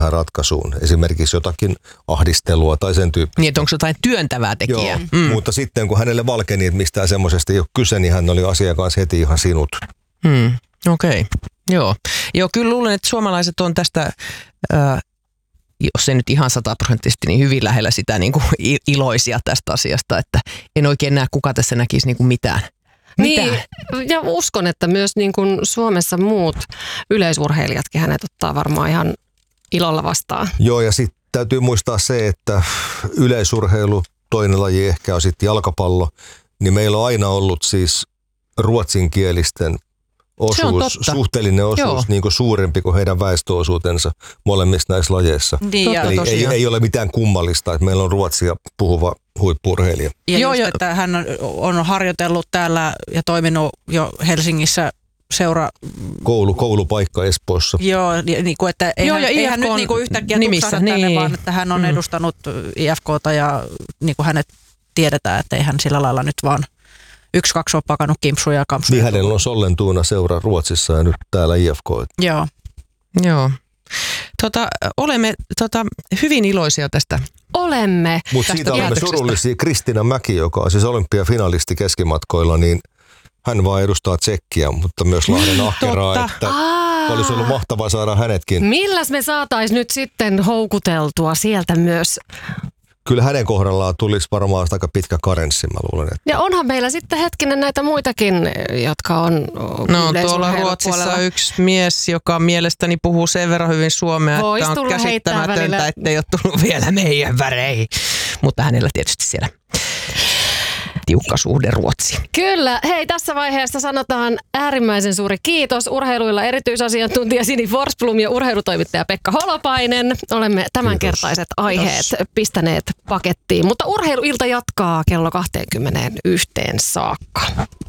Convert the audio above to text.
ratkaisuun. Esimerkiksi jotakin ahdistelua tai sen tyyppistä. Niin, että onko jotain työntävää tekijää? Joo, mutta sitten kun hänelle valkeni, että mistään semmoisesta ei ole kyse, niin hän oli asian kanssa heti ihan sinut. Okei. Joo, kyllä luulen, että suomalaiset on tästä, jos ei nyt ihan 100%, niin hyvin lähellä sitä niin kuin iloisia tästä asiasta, että en oikein näe, kuka tässä näkisi niin kuin mitään. Niin, ja uskon, että myös niin kuin Suomessa muut yleisurheilijatkin hänet ottaa varmaan ihan ilolla vastaan. Joo, ja sitten täytyy muistaa se, että yleisurheilu, toinen laji ehkä on sitten jalkapallo, niin meillä on aina ollut siis ruotsinkielisten osuus, suhteellinen osuus niin kuin suurempi kuin heidän väestöosuutensa molemmissa näissä lajeissa. Niin, eli ei ole mitään kummallista, että meillä on ruotsia puhuva huippu-urheilija. Ja että hän on harjoitellut täällä ja toiminut jo Helsingissä koulupaikka Espoossa. Joo, niin kuin, että ei hän nyt niin kuin yhtäkkiä tuksahda tänne, vaan että hän on edustanut IFK:ta ja niin kuin hänet tiedetään, että ei hän sillä lailla nyt vaan 1-2 ole pakannut kimpsuja ja kampsuja. Niin hänellä on Sollentuuna seura Ruotsissa ja nyt täällä IFK. Joo. Olemme hyvin iloisia tästä. Olemme. Mutta siitä olemme surullisia. Kristiina Mäki, joka on siis olympiafinalisti keskimatkoilla, niin hän vaan edustaa Tsekkiä, mutta myös Lahden Ahkeraa, että olisi ollut mahtavaa saada hänetkin. Milläs me saatais nyt sitten houkuteltua sieltä myös? Kyllä hänen kohdallaan tulisi varmaan aika pitkä karenssi, mä luulen. Että. Ja onhan meillä sitten hetkinen näitä muitakin, jotka on tuolla Ruotsissa yksi mies, joka mielestäni puhuu sen verran hyvin suomea, että on käsittämätöntä, ettei ole tullut vielä meidän väreihin. Mutta hänellä tietysti siellä tiukka suhde Ruotsiin. Kyllä. Hei, tässä vaiheessa sanotaan äärimmäisen suuri kiitos urheiluilla erityisasiantuntija Sini Forsblom ja urheilutoimittaja Pekka Holopainen. Olemme tämänkertaiset aiheet pistäneet pakettiin, mutta urheiluilta jatkaa kello 21 saakka.